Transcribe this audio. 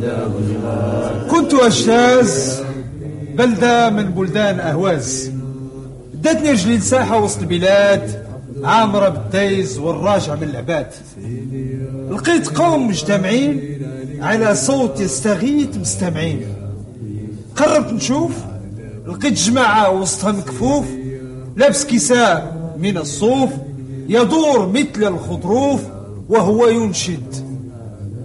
كنت أجتاز بلدة من بلدان أهواز، داتني رجلي لساحة وسط البلاد عامرة بالتيز والراجع من العباد. لقيت قوم مجتمعين على صوت يستغيث مستمعين. قربت نشوف، لقيت جماعة وسطهم كفوف، لابس كساء من الصوف يدور مثل الخضروف وهو ينشد: